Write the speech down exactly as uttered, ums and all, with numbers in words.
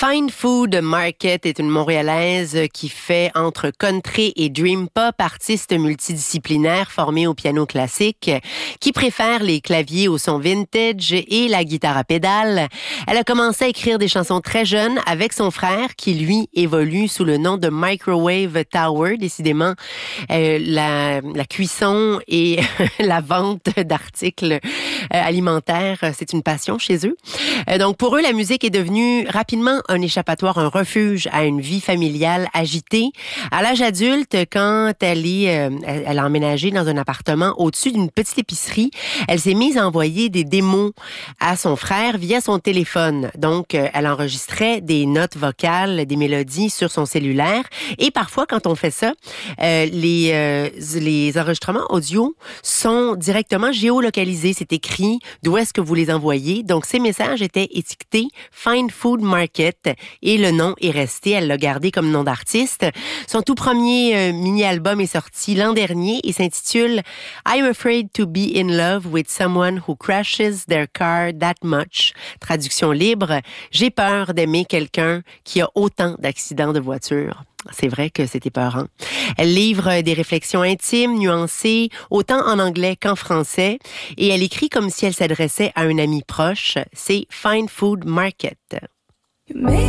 Fine Food Market est une Montréalaise qui fait entre country et dream pop, artiste multidisciplinaire formée au piano classique, qui préfère les claviers au son vintage et la guitare à pédales. Elle a commencé à écrire des chansons très jeune avec son frère qui, lui, évolue sous le nom de Microwave Tower. Décidément, euh, la, la cuisson et la vente d'articles euh, alimentaires, c'est une passion chez eux. Euh, donc, pour eux, la musique est devenue rapidement un échappatoire, un refuge à une vie familiale agitée. À l'âge adulte, quand elle est, euh, elle, elle a emménagé dans un appartement au-dessus d'une petite épicerie, elle s'est mise à envoyer des démos à son frère via son téléphone. Donc, euh, elle enregistrait des notes vocales, des mélodies sur son cellulaire. Et parfois, quand on fait ça, euh, les, euh, les enregistrements audio sont directement géolocalisés. C'est écrit d'où est-ce que vous les envoyez. Donc, ces messages étaient étiquetés Fine Food Market et le nom est resté. Elle l'a gardé comme nom d'artiste. Son tout premier euh, mini-album est sorti l'an dernier et s'intitule I'm afraid to be in love with someone who crashes their car that much. Traduction libre, j'ai peur d'aimer quelqu'un qui a autant d'accidents de voiture. C'est vrai que c'est épeurant. Elle livre des réflexions intimes, nuancées, autant en anglais qu'en français, et elle écrit comme si elle s'adressait à un ami proche. C'est Fine Food Market. You may